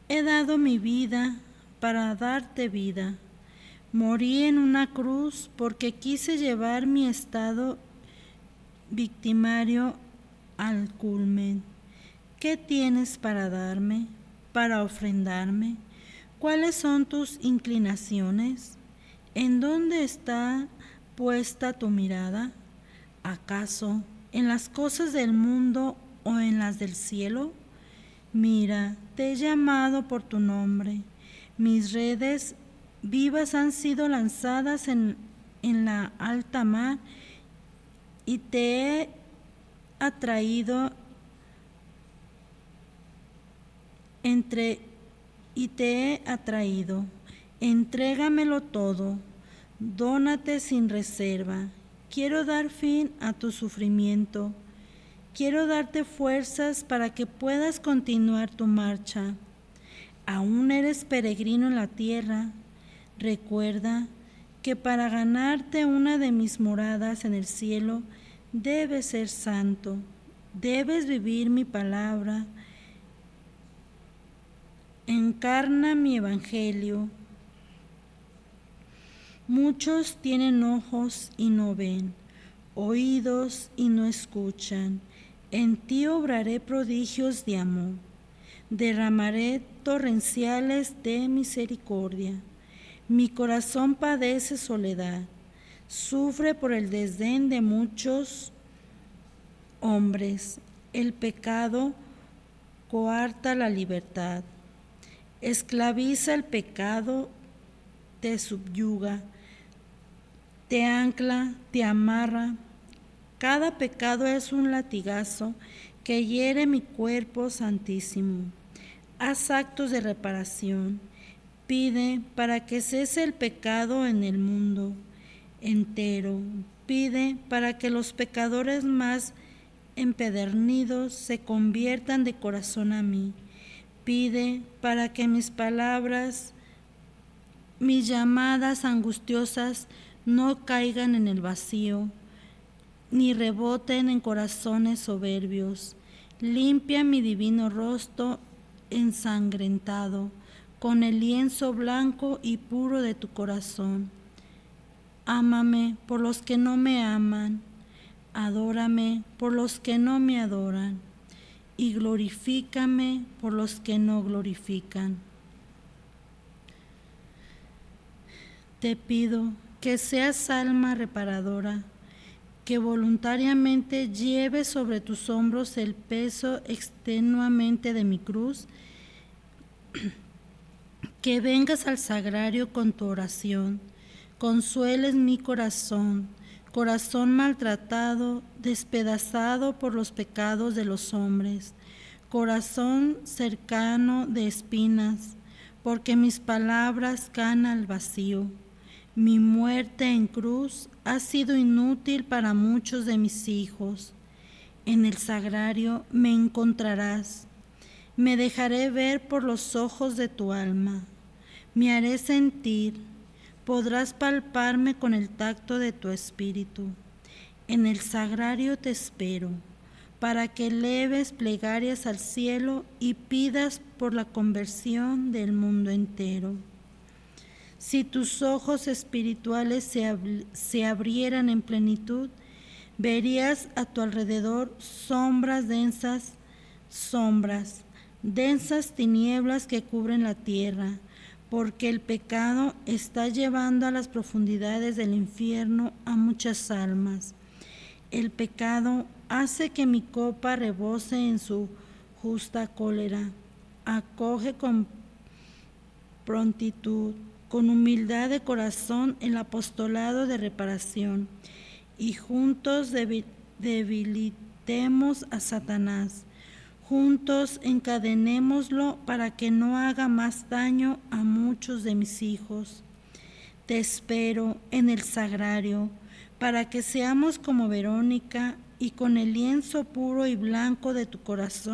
He dado mi vida para darte vida. Morí en una cruz porque quise llevar mi estado victimario al culmen. ¿Qué tienes para darme, para ofrendarme? ¿Cuáles son tus inclinaciones? ¿En dónde está puesta tu mirada? ¿Acaso en las cosas del mundo o en las del cielo? Mira, te he llamado por tu nombre. Mis redes vivas han sido lanzadas en la alta mar y te he atraído Entrégamelo todo, dónate sin reserva. Quiero dar fin a tu sufrimiento. Quiero darte fuerzas para que puedas continuar tu marcha. Aún eres peregrino en la tierra. Recuerda que para ganarte una de mis moradas en el cielo, debes ser santo. Debes vivir mi palabra. Encarna mi evangelio. Muchos tienen ojos y no ven, oídos y no escuchan. En ti obraré prodigios de amor. Derramaré torrenciales de misericordia. Mi corazón padece soledad. Sufre por el desdén de muchos hombres. El pecado coarta la libertad. Esclaviza el pecado, te subyuga, te ancla, te amarra. Cada pecado es un latigazo que hiere mi cuerpo santísimo. Haz actos de reparación. Pide para que cese el pecado en el mundo entero. Pide para que los pecadores más empedernidos se conviertan de corazón a mí. Pide para que mis palabras, mis llamadas angustiosas no caigan en el vacío, ni reboten en corazones soberbios. Limpia mi divino rostro ensangrentado con el lienzo blanco y puro de tu corazón. Ámame por los que no me aman, adórame por los que no me adoran, y glorifícame por los que no glorifican. Te pido que seas alma reparadora, que voluntariamente lleves sobre tus hombros el peso extenuamente de mi cruz, que vengas al sagrario con tu oración, consueles mi corazón, corazón maltratado, despedazado por los pecados de los hombres, corazón cercano de espinas, porque mis palabras caen al vacío. Mi muerte en cruz ha sido inútil para muchos de mis hijos. En el sagrario me encontrarás. Me dejaré ver por los ojos de tu alma. Me haré sentir. Podrás palparme con el tacto de tu espíritu. En el sagrario te espero, para que eleves plegarias al cielo y pidas por la conversión del mundo entero. Si tus ojos espirituales se abrieran en plenitud, verías a tu alrededor densas tinieblas que cubren la tierra, porque el pecado está llevando a las profundidades del infierno a muchas almas. El pecado hace que mi copa rebose en su justa cólera. Acoge con prontitud, con humildad de corazón, el apostolado de reparación, y juntos debilitemos a Satanás. Juntos encadenémoslo para que no haga más daño a muchos de mis hijos. Te espero en el sagrario, para que seamos como Verónica y con el lienzo puro y blanco de tu corazón